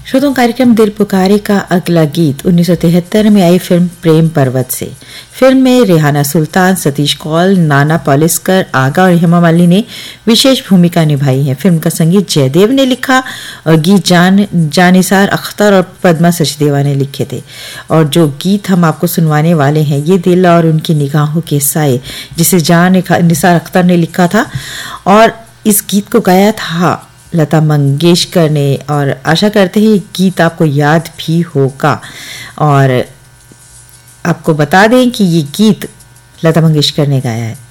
श्रोतों, कार्यक्रम दिल पुकारे का अगला गीत 1973 में आई फिल्म प्रेम पर्वत से। फिल्म में रेहाना सुल्तान, सतीश कौल, नाना पालिस्कर, आगा और हेमा मालिनी ने विशेष भूमिका निभाई है। फिल्म का संगीत जयदेव ने लिखा और गीत जानिसार अख्तर और पद्मा सचदेवा ने लिखे थे। और जो गीत हम आपको सुनवाने वाले हैं, ये दिल और उनकी निगाहों के साए, जिसे जानिसार अख्तर ने लिखा था और इस गीत को गाया था लता मंगेशकर ने। और आशा करते हैं ये गीत आपको याद भी होगा। और आपको बता दें कि ये गीत लता मंगेशकर ने गाया है।